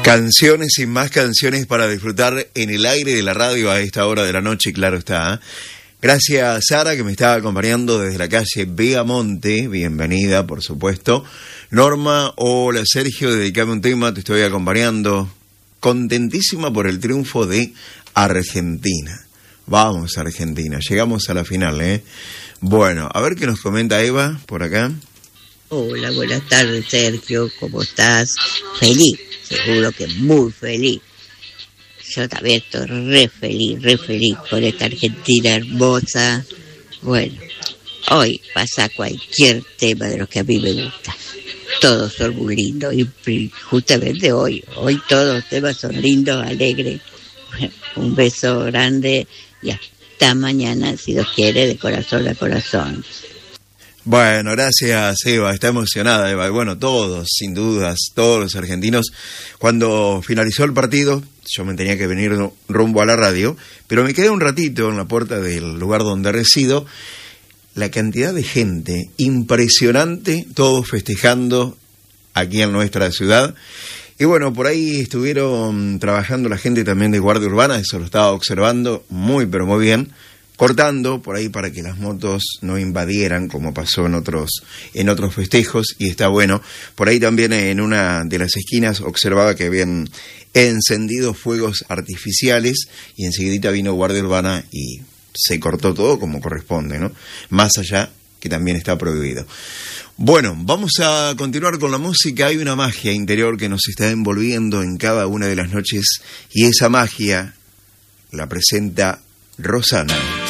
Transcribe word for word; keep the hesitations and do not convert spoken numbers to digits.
Canciones y más canciones para disfrutar en el aire de la radio a esta hora de la noche, claro está. Gracias, Sara, que me está acompañando desde la calle Vegamonte. Bienvenida, por supuesto. Norma, hola, Sergio, dedicame un tema, te estoy acompañando. Contentísima por el triunfo de Argentina. Vamos, Argentina, llegamos a la final, ¿eh? Bueno, a ver qué nos comenta Eva por acá. Hola, buenas tardes, Sergio, ¿cómo estás? Feliz, seguro que muy feliz. Yo también estoy re feliz, re feliz con esta Argentina hermosa. Bueno, hoy pasa cualquier tema de los que a mí me gusta. Todos son muy lindos y justamente hoy, hoy todos los temas son lindos, alegres. Bueno, un beso grande y hasta mañana, si Dios quiere, de corazón a corazón. Bueno, gracias, Eva, está emocionada, Eva. Y bueno, todos, sin dudas, todos los argentinos. Cuando finalizó el partido, yo me tenía que venir rumbo a la radio, pero me quedé un ratito en la puerta del lugar donde resido. La cantidad de gente impresionante, todos festejando aquí en nuestra ciudad. Y bueno, por ahí estuvieron trabajando la gente también de Guardia Urbana, eso lo estaba observando muy, pero muy bien. Cortando por ahí para que las motos no invadieran como pasó en otros en otros festejos, y está bueno. Por ahí también en una de las esquinas observaba que habían encendido fuegos artificiales y enseguidita vino Guardia Urbana y se cortó todo como corresponde, ¿no? Más allá que también está prohibido. Bueno, vamos a continuar con la música. Hay una magia interior que nos está envolviendo en cada una de las noches y esa magia la presenta Rosana.